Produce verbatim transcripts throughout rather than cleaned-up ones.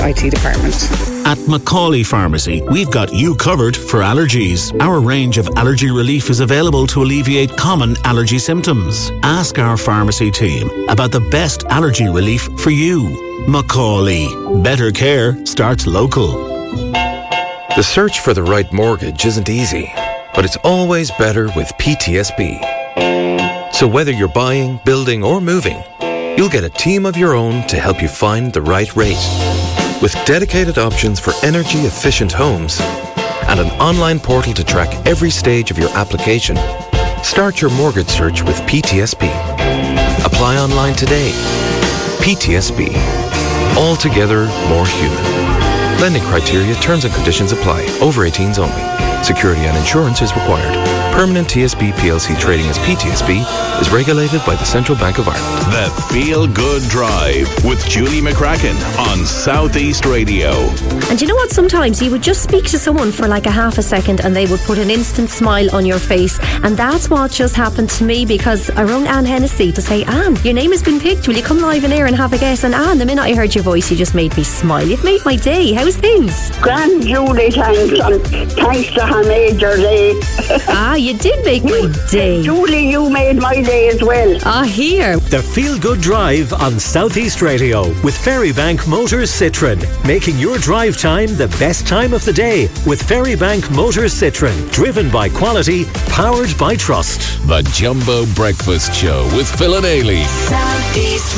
I T department. At Macaulay Pharmacy, we've got you covered for allergies. Our range of allergy relief is available to alleviate common allergy symptoms. Ask our pharmacy team about the best allergy relief for you. Macaulay. Better care starts local. The search for the right mortgage isn't easy, but it's always better with P T S B. So whether you're buying, building or moving, you'll get a team of your own to help you find the right rate. With dedicated options for energy-efficient homes and an online portal to track every stage of your application, start your mortgage search with P T S B. Apply online today. P T S B. Altogether more human. Lending criteria, terms and conditions apply. Over eighteens only. Security and insurance is required. Permanent T S B P L C trading as P T S B is regulated by the Central Bank of Ireland. The Feel Good Drive with Julie McCracken on Southeast Radio. And you know what? Sometimes you would just speak to someone for like a half a second and they would put an instant smile on your face. And that's what just happened to me, because I rang Anne Hennessy to say, Anne, your name has been picked. Will you come live in air and have a guess? And Anne, the minute I heard your voice, you just made me smile. You've made my day. How's things? Grand, Julie, thanks. And thanks to her made your day. Ah, you did make my day. Julie, you made my day as well. Ah, here. The Feel Good Drive on Southeast Radio with Ferrybank Motors Citroen. Making your drive time the best time of the day with Ferrybank Motors Citroen. Driven by quality, powered by trust. The Jumbo Breakfast Show with Phil and Aileen. Southeast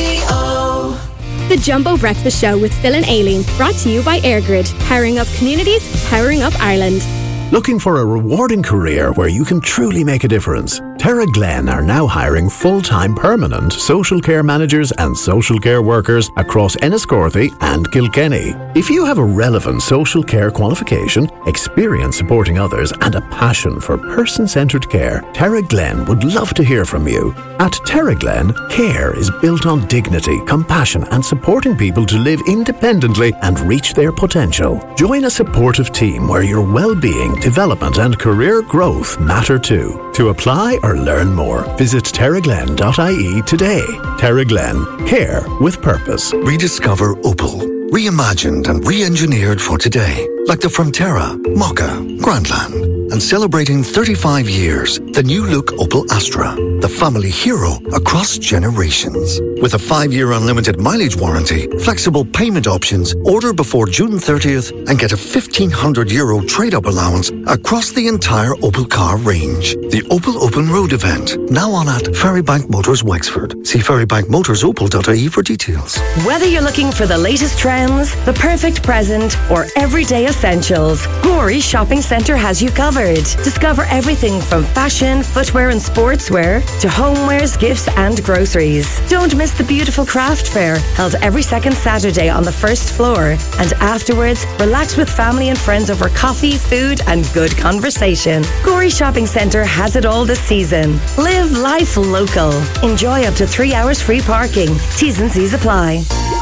Radio. The Jumbo Breakfast Show with Phil and Aileen. Brought to you by AirGrid. Powering up communities, powering up Ireland. Looking for a rewarding career where you can truly make a difference? Terra Glen are now hiring full-time permanent social care managers and social care workers across Enniscorthy and Kilkenny. If you have a relevant social care qualification, experience supporting others and a passion for person-centred care, Terra Glen would love to hear from you. At Terra Glen, care is built on dignity, compassion and supporting people to live independently and reach their potential. Join a supportive team where your well-being, development and career growth matter too. To apply or learn more, visit terraglen dot I E today. Terra Glen, care with purpose. Rediscover Opel. Reimagined and re-engineered for today. Like the Frontera, Mokka, Grandland. And celebrating thirty-five years, the new look Opel Astra. The family hero across generations. With a five-year unlimited mileage warranty, flexible payment options, order before June thirtieth and get a fifteen hundred euro trade-up allowance across the entire Opel car range. The Opel Open Road event, now on at Ferrybank Motors Wexford. See ferrybank motors opel dot I E for details. Whether you're looking for the latest trends, the perfect present, or everyday essentials, Gorey Shopping Centre has you covered. Discover everything from fashion, footwear and sportswear to homewares, gifts and groceries. Don't miss the beautiful craft fair held every second Saturday on the first floor. And afterwards, relax with family and friends over coffee, food and good conversation. Gorey Shopping Centre has it all this season. Live life local. Enjoy up to three hours free parking. T's and C's apply.